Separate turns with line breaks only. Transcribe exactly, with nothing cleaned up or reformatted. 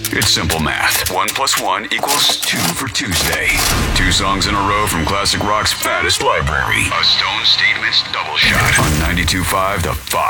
It's simple math. One plus one equals two for Tuesday. Two songs in a row from classic rock's fattest library. A Stone Statements double shot on ninety-two point five The Fox.